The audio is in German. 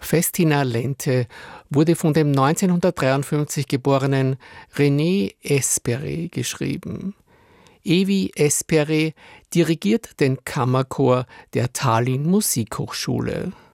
Festina Lente wurde von dem 1953 geborenen René Esperet geschrieben. Evi Esperet dirigiert den Kammerchor der Tallinn Musikhochschule.